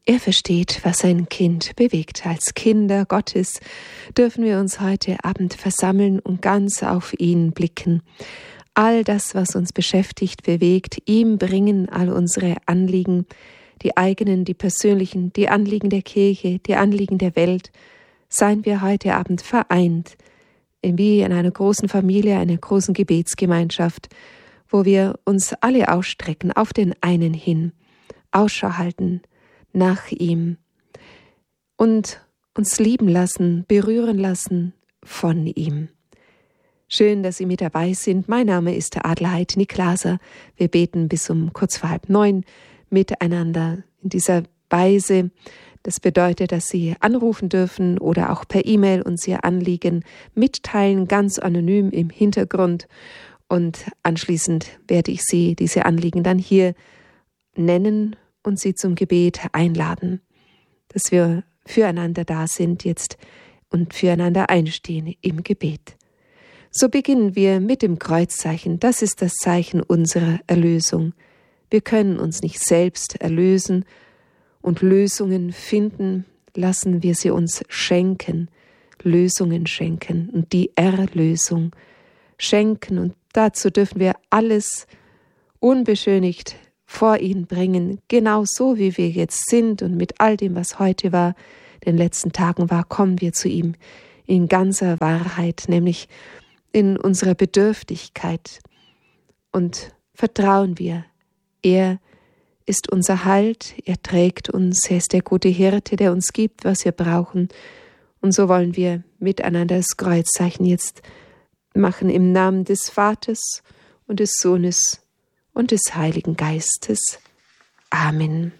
Er versteht, was ein Kind bewegt. Als Kinder Gottes dürfen wir uns heute Abend versammeln und ganz auf ihn blicken. All das, was uns beschäftigt, bewegt, ihm bringen all unsere Anliegen, die eigenen, die persönlichen, die Anliegen der Kirche, die Anliegen der Welt. Seien wir heute Abend vereint, wie in einer großen Familie, einer großen Gebetsgemeinschaft, wo wir uns alle ausstrecken auf den einen hin, Ausschau halten nach ihm und uns lieben lassen, berühren lassen von ihm. Schön, dass Sie mit dabei sind. Mein Name ist Adelheid Niklaser. Wir beten bis um kurz vor 8:30 miteinander in dieser Weise. Das bedeutet, dass Sie anrufen dürfen oder auch per E-Mail uns Ihr Anliegen mitteilen, ganz anonym im Hintergrund. Und anschließend werde ich Sie, diese Anliegen, dann hier nennen und Sie zum Gebet einladen, dass wir füreinander da sind jetzt und füreinander einstehen im Gebet. So beginnen wir mit dem Kreuzzeichen. Das ist das Zeichen unserer Erlösung. Wir können uns nicht selbst erlösen und Lösungen finden, lassen wir sie uns schenken, Lösungen schenken und die Erlösung schenken. Und dazu dürfen wir alles unbeschönigt vor ihn bringen, genau so wie wir jetzt sind und mit all dem, was heute war, den letzten Tagen war, kommen wir zu ihm in ganzer Wahrheit, nämlich in unserer Bedürftigkeit und vertrauen wir. Er ist unser Halt, er trägt uns, er ist der gute Hirte, der uns gibt, was wir brauchen. Und so wollen wir miteinander das Kreuzzeichen jetzt machen im Namen des Vaters und des Sohnes und des Heiligen Geistes. Amen.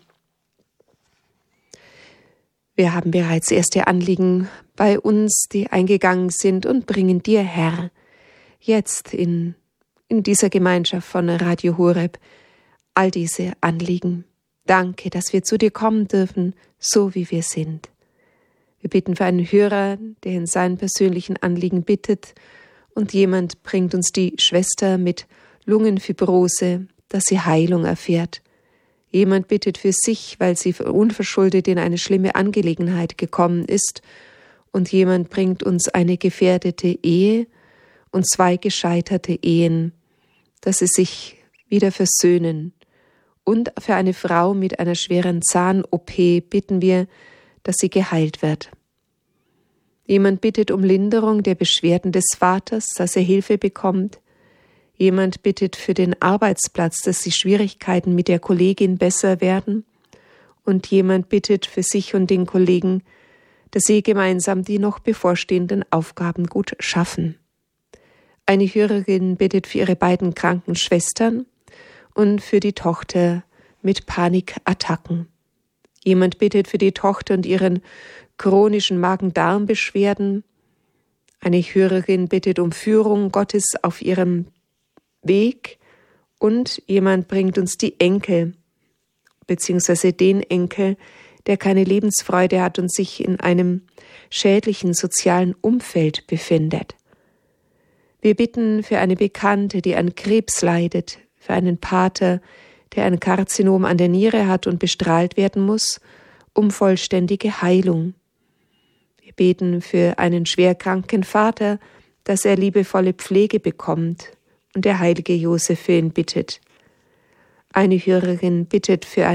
Wir haben bereits erste Anliegen bei uns, die eingegangen sind und bringen dir, Herr, jetzt in dieser Gemeinschaft von Radio Horeb all diese Anliegen. Danke, dass wir zu dir kommen dürfen, so wie wir sind. Wir bitten für einen Hörer, der in seinen persönlichen Anliegen bittet, und jemand bringt uns die Schwester mit Lungenfibrose, dass sie Heilung erfährt. Jemand bittet für sich, weil sie unverschuldet in eine schlimme Angelegenheit gekommen ist, und jemand bringt uns eine gefährdete Ehe und 2 gescheiterte Ehen, dass sie sich wieder versöhnen. Und für eine Frau mit einer schweren Zahn-OP bitten wir, dass sie geheilt wird. Jemand bittet um Linderung der Beschwerden des Vaters, dass er Hilfe bekommt. Jemand bittet für den Arbeitsplatz, dass die Schwierigkeiten mit der Kollegin besser werden. Und jemand bittet für sich und den Kollegen, dass sie gemeinsam die noch bevorstehenden Aufgaben gut schaffen. Eine Hörerin bittet für ihre beiden kranken Schwestern und für die Tochter mit Panikattacken. Jemand bittet für die Tochter und ihren chronischen Magen-Darm-Beschwerden. Eine Hörerin bittet um Führung Gottes auf ihrem Weg und jemand bringt uns die Enkel, beziehungsweise den Enkel, der keine Lebensfreude hat und sich in einem schädlichen sozialen Umfeld befindet. Wir bitten für eine Bekannte, die an Krebs leidet, für einen Pater, der ein Karzinom an der Niere hat und bestrahlt werden muss, um vollständige Heilung. Wir beten für einen schwerkranken Vater, dass er liebevolle Pflege bekommt und der heilige Josef für ihn bittet. Eine Hörerin bittet für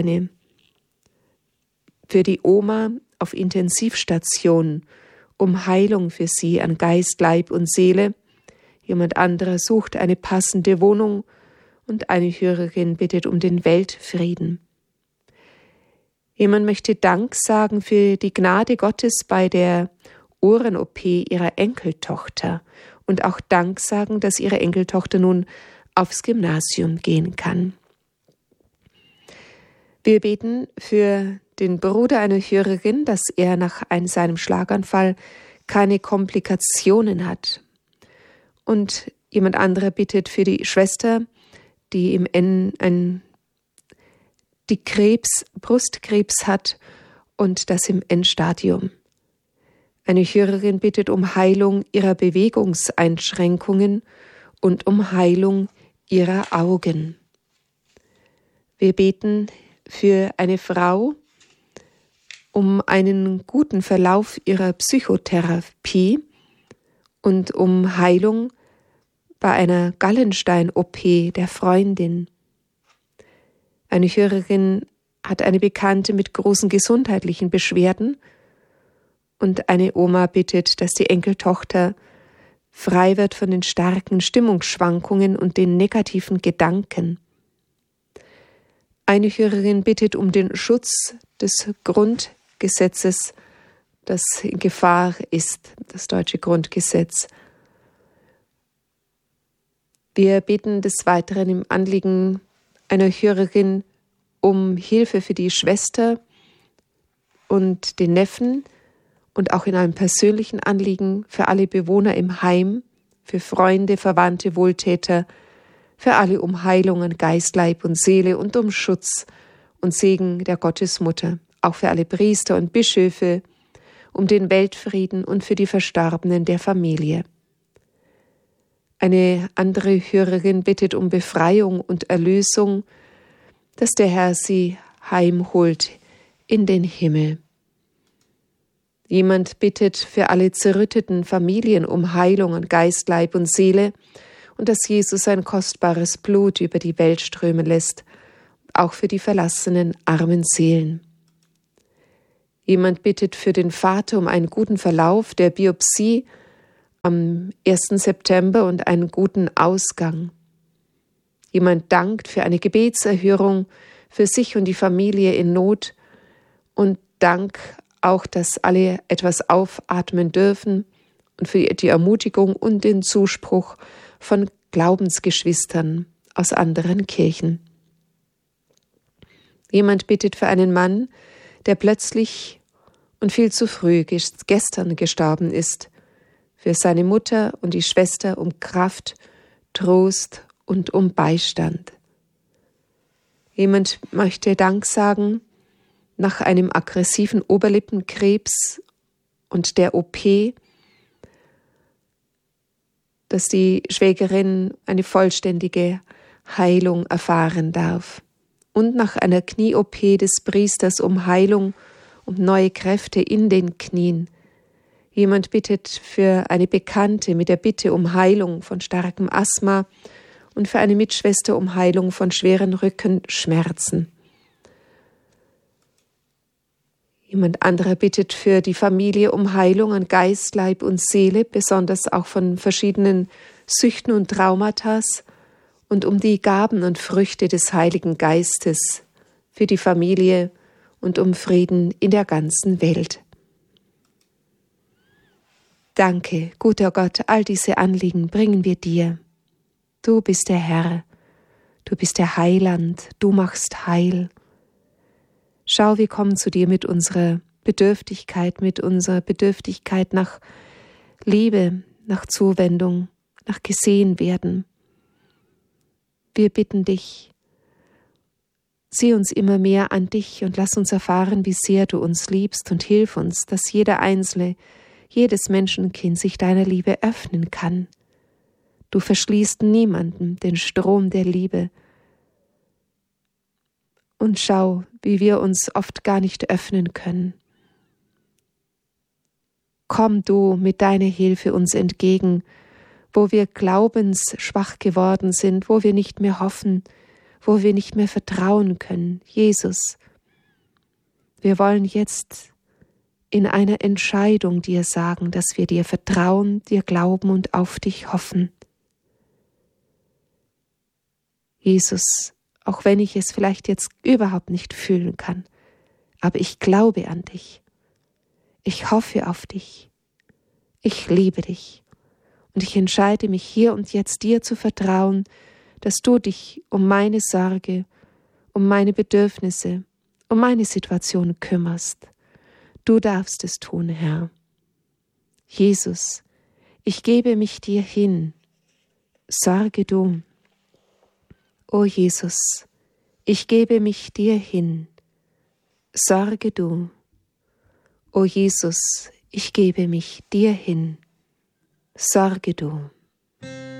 die Oma auf Intensivstation um Heilung für sie an Geist, Leib und Seele. Jemand anderer sucht eine passende Wohnung und eine Hörerin bittet um den Weltfrieden. Jemand möchte Dank sagen für die Gnade Gottes bei der Ohren-OP ihrer Enkeltochter und auch Dank sagen, dass ihre Enkeltochter nun aufs Gymnasium gehen kann. Wir beten für den Bruder einer Hörerin, dass er nach seinem Schlaganfall keine Komplikationen hat. Und jemand anderer bittet für die Schwester, die Brustkrebs hat und das im Endstadium. Eine Hörerin bittet um Heilung ihrer Bewegungseinschränkungen und um Heilung ihrer Augen. Wir beten für eine Frau um einen guten Verlauf ihrer Psychotherapie und um Heilung bei einer Gallenstein-OP der Freundin. Eine Hörerin hat eine Bekannte mit großen gesundheitlichen Beschwerden und eine Oma bittet, dass die Enkeltochter frei wird von den starken Stimmungsschwankungen und den negativen Gedanken. Eine Hörerin bittet um den Schutz des Grundgesetzes, das in Gefahr ist, das deutsche Grundgesetz. Wir beten des Weiteren im Anliegen einer Hörerin um Hilfe für die Schwester und den Neffen und auch in einem persönlichen Anliegen für alle Bewohner im Heim, für Freunde, Verwandte, Wohltäter, für alle um Heilung an Geist, Leib und Seele und um Schutz und Segen der Gottesmutter, auch für alle Priester und Bischöfe, um den Weltfrieden und für die Verstorbenen der Familie. Eine andere Hörerin bittet um Befreiung und Erlösung, dass der Herr sie heimholt in den Himmel. Jemand bittet für alle zerrütteten Familien um Heilung an Geist, Leib und Seele und dass Jesus sein kostbares Blut über die Welt strömen lässt, auch für die verlassenen armen Seelen. Jemand bittet für den Vater um einen guten Verlauf der Biopsie am 1. September und einen guten Ausgang. Jemand dankt für eine Gebetserhörung für sich und die Familie in Not und Dank auch, dass alle etwas aufatmen dürfen und für die Ermutigung und den Zuspruch von Glaubensgeschwistern aus anderen Kirchen. Jemand bittet für einen Mann, der plötzlich und viel zu früh gestern gestorben ist, für seine Mutter und die Schwester um Kraft, Trost und um Beistand. Jemand möchte Dank sagen nach einem aggressiven Oberlippenkrebs und der OP, dass die Schwägerin eine vollständige Heilung erfahren darf. Und nach einer Knie-OP des Priesters um Heilung, um neue Kräfte in den Knien. Jemand bittet für eine Bekannte mit der Bitte um Heilung von starkem Asthma und für eine Mitschwester um Heilung von schweren Rückenschmerzen. Jemand anderer bittet für die Familie um Heilung an Geist, Leib und Seele, besonders auch von verschiedenen Süchten und Traumata und um die Gaben und Früchte des Heiligen Geistes für die Familie und um Frieden in der ganzen Welt. Danke, guter Gott, all diese Anliegen bringen wir dir. Du bist der Herr, du bist der Heiland, du machst heil. Schau, wir kommen zu dir mit unserer Bedürftigkeit nach Liebe, nach Zuwendung, nach gesehen werden. Wir bitten dich, sieh uns immer mehr an dich und lass uns erfahren, wie sehr du uns liebst und hilf uns, dass jeder Einzelne, jedes Menschenkind sich deiner Liebe öffnen kann. Du verschließt niemandem den Strom der Liebe. Und schau, wie wir uns oft gar nicht öffnen können. Komm du mit deiner Hilfe uns entgegen, wo wir glaubensschwach geworden sind, wo wir nicht mehr hoffen, wo wir nicht mehr vertrauen können. Jesus, wir wollen jetzt in einer Entscheidung dir sagen, dass wir dir vertrauen, dir glauben und auf dich hoffen. Jesus, auch wenn ich es vielleicht jetzt überhaupt nicht fühlen kann, aber ich glaube an dich. Ich hoffe auf dich. Ich liebe dich. Und ich entscheide mich hier und jetzt dir zu vertrauen, dass du dich um meine Sorge, um meine Bedürfnisse, um meine Situation kümmerst. Du darfst es tun, Herr. Jesus, ich gebe mich dir hin. Sorge du. O Jesus, ich gebe mich dir hin. Sorge du. O Jesus, ich gebe mich dir hin. Sorge du.